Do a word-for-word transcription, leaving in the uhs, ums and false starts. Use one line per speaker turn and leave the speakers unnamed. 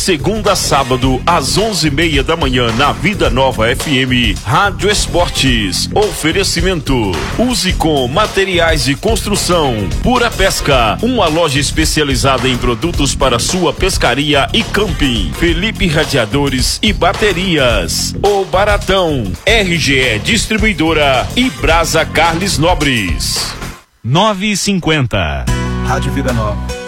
Segunda a sábado, às onze e meia da manhã, na Vida Nova F M, Rádio Esportes. Oferecimento: Use com materiais de construção. Pura Pesca, uma loja especializada em produtos para sua pescaria e camping. Felipe Radiadores e Baterias. O Baratão, R G E Distribuidora e Brasa Carles Nobres.
nove e cinquenta.
Rádio Vida Nova.